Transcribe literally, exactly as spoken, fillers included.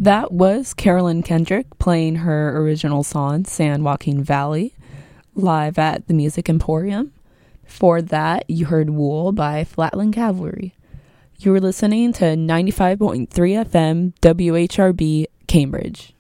That was Carolyn Kendrick playing her original song, San Joaquin Valley, live at the Music Emporium. For that, you heard Wool by Flatland Cavalry. You were listening to ninety-five point three F M W H R B Cambridge.